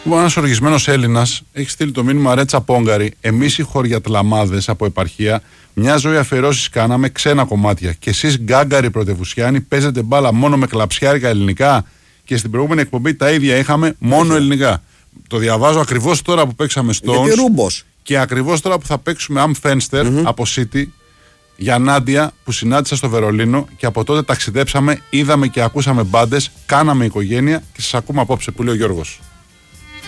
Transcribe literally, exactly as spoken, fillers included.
Λοιπόν, ένας οργισμένος Έλληνας έχει στείλει το μήνυμα: Ρέτσα Πόγκαρη, εμείς οι χωριατλαμάδες από επαρχία, μια ζωή αφιερώσεις κάναμε ξένα κομμάτια. Και εσείς γκάγκαροι πρωτευουσιάνοι παίζετε μπάλα μόνο με κλαψιάρικα ελληνικά. Και στην προηγούμενη εκπομπή τα ίδια είχαμε μόνο ελληνικά. Το διαβάζω ακριβώς τώρα που παίξαμε Stones. Και ακριβώς τώρα που θα παίξουμε Am Fenster mm-hmm. από City για Νάντια που συνάντησα στο Βερολίνο. Και από τότε ταξιδέψαμε, είδαμε και ακούσαμε μπάντες, κάναμε οικογένεια και σας ακούμε απόψε που λέει ο Γιώργος.